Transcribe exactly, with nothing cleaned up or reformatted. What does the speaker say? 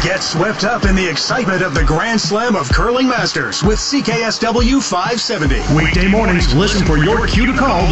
Get swept up in the excitement of the Grand Slam of Curling Masters with C K S W five seventy. Weekday mornings, listen for your cue to call.